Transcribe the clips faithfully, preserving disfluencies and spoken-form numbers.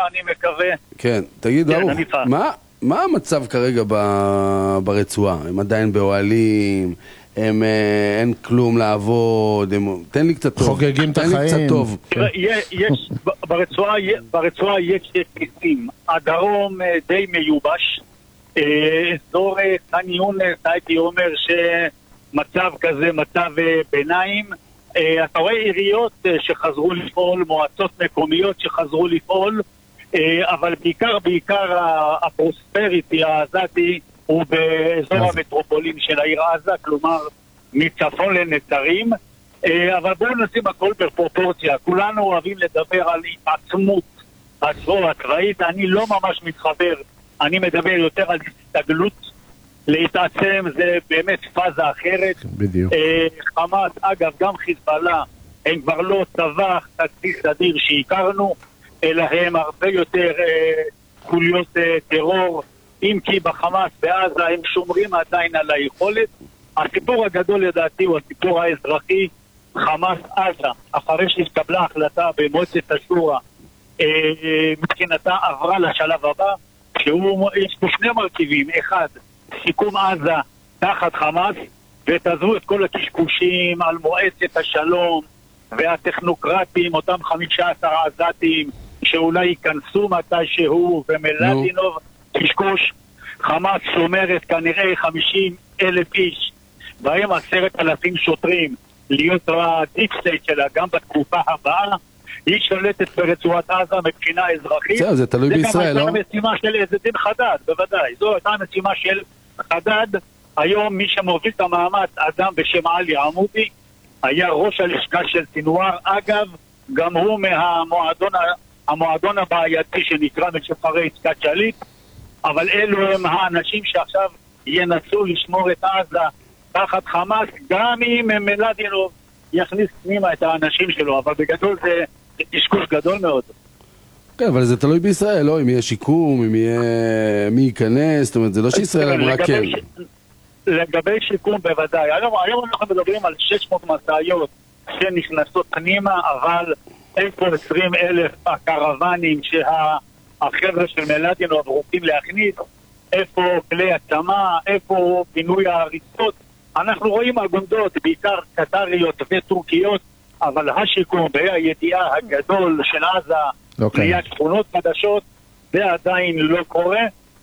אני מקווה. כן, תגיד, ברוך, מה, מה המצב כרגע ברצועה? הם עדיין באוהלים, הם, אין כלום לעבוד, הם, תן לי קצת טוב. חוגגים את החיים. תראה, יש, ברצועה, ברצועה יש כיסים. הדרום די מיובש. אזור ח'אן יונס, הייתי אומר שמצב כזה, מצב ביניים. אתה רואה עיריות שחזרו לפעול, מועצות מקומיות שחזרו לפעול, אבל בעיקר, בעיקר הפרוספריטי העזתי הוא באזור המטרופולין של העיר עזה, כלומר מצפון לנצרים. אבל בואו נשים הכל בפרופורציה. כולנו אוהבים לדבר על התעצמות הזרוע הצבאית, אני לא ממש מתחבר, אני מדבר יותר על הסתגלות. להתעצם זה באמת פאזה אחרת. בדיוק. חמאס, אגב, גם חיזבאללה, הם כבר לא צבא חצי סדיר שהכרנו, אלא הם הרבה יותר חוליות טרור, אם כי בחמאס בעזה הם שומרים עדיין על היכולת. הסיפור הגדול לדעתי הוא הסיפור האזרחי. חמאס עזה, אחרי שהתקבלה החלטה במועצת השורא, מבחינתה עברה לשלב הבא, שהוא, יש פה שני מרכיבים. אחד, סיכום עזה תחת חמאס, ותעזבו את כל הקשקושים על מועצת השלום והטכנוקרטים, אותם חמישה עשר עזתים שאולי ייכנסו מתישהו, ומלדינוב קשקוש. חמאס שומרת כנראה חמישים אלף איש בהם עשרת אלפים שוטרים להיות הדיפ סטייט שלה גם בתקופה הבאה. היא שולטת ברצועת עזה מבחינה אזרחית. זה, זה תלוי בישראל, לא? זה גם הייתה המשימה של איזה דין חדד, בוודאי. זו הייתה המשימה של חדד. היום מי שמוביל את המאמץ, אדם בשם עלי עמודי, היה ראש הלשכה של סינואר. אגב, גם הוא מהמועדון המועדון הבעייתי שנקרא משוחררי עסקת שליט. אבל אלו הם האנשים שעכשיו ינסו לשמור את עזה תחת חמאס, גם אם מלדינוב יכניס פנימה את האנשים שלו, אבל בגדול זה תשקוש גדול מאוד. כן, אבל זה תלוי בישראל, לא? אם יהיה שיקום, אם יהיה מי ייכנס, זאת אומרת, זה לא שישראל אמרה כן. לגבי שיקום בוודאי. היום אנחנו מדברים על שש מאות משאיות שנכנסות פנימה, אבל אין פה עשרים אלף הקרוונים שהחבר'ה של מלדינוב רוצים להכניס. איפה כלי הצמה, איפה פינוי ההריסות. אנחנו רואים אגודות, בעיקר קטריות וטורקיות, אבל השיקום והידיעה הגדול של עזה, בניית שכונות חדשות, זה עדיין לא קורה.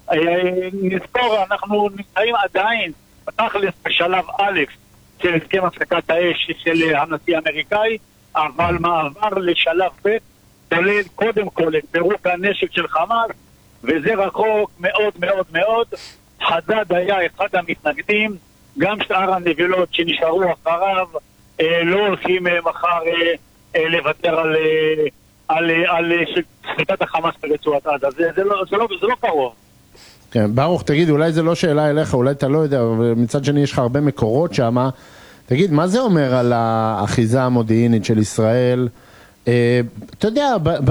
נזכור, אנחנו נמצאים עדיין בתכלס בשלב א' של הסכם הפסקת האש של הנשיא האמריקאי, אבל מעבר לשלב ב' כולל קודם כל את פירוק הנשק של חמאס, וזה רחוק מאוד מאוד מאוד. חדד היה אחד המתנגדים, גם שאר הנבילות שנשארו אחריו לא הולכים מחר לוותר על על על שליטת החמאס ברצועת עזה. זה זה לא זה לא זה לא קרוב. כן, ברוך, תגיד, אולי זה לא שאלה אליך, אולי אתה לא יודע, אבל מצד שני יש לך הרבה מקורות שם. תגיד, מה זה אומר על האחיזה המודיעינית של ישראל? אתה יודע,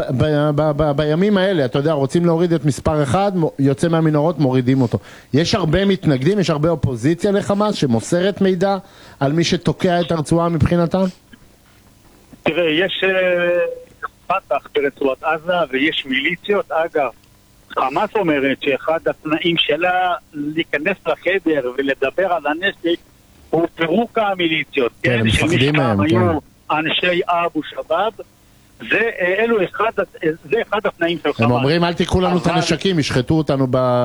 בימים האלה, אתה יודע, רוצים להוריד את מספר אחד, יוצא מהמנהרות, מורידים אותו. יש הרבה מתנגדים, יש הרבה אופוזיציה לחמאס שמוסרת מידע על מי שתוקע את הרצועה מבחינתם? תראה, יש פתח ברצועת עזה ויש מיליציות. אגב, חמאס אומרת שאחד התנאים שלה להיכנס לחדר ולדבר על הנשק הוא פירוק המיליציות. כן, הם מפחדים מהם, כן. אנשי אבו שבאב, זה אלו אחד, זה אחד התנאים של חמאס. הם אומרים, אל תיקחו לנו את הנשקים, ישחטו אותנו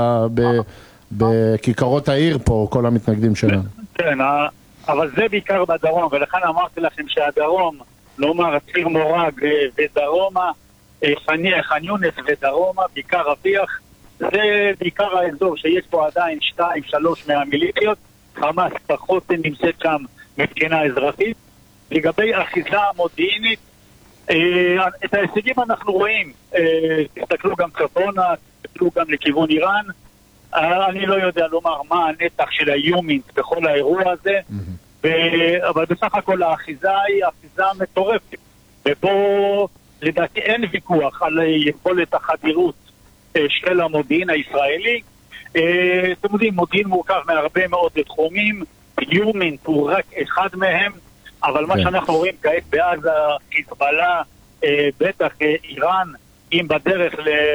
בכיכרות העיר פה, כל המתנגדים שלנו. כן, אבל זה בעיקר בדרום, ולכן אמרתי לכם שהדרום, נאמר ציר מורג ודרומה, ח'אן יונס ודרומה, בעיקר רפיח, זה בעיקר האזור שיש פה עדיין שתיים, שלוש מהמיליציות. חמאס פחות נמצאת שם מבחינה אזרחית. לגבי אחיזה מודיעינית, את ההישגים אנחנו רואים. תסתכלו גם צפונה, תסתכלו גם לכיוון איראן. אני לא יודע לומר מה הנתח של היומינט בכל האירוע הזה, אבל בסך הכל האחיזה היא אחיזה מטורפת, ופה לדעתי אין ויכוח על יכולת החדירות של המודיעין הישראלי. אתם יודעים, מודיעין מורכב מהרבה מאוד תחומים, יומינט הוא רק אחד מהם, אבל מה שאנחנו רואים כעת בעזה, חיזבאללה, בטח איראן, אם בדרך ל...